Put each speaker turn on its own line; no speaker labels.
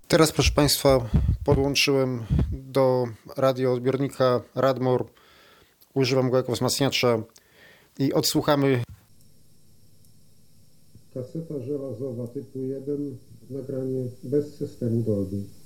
Teraz, proszę Państwa, podłączyłem do radioodbiornika Radmor, używam go jako wzmacniacza i odsłuchamy. Kaseta żelazowa typu 1, nagranie bez systemu Dolby.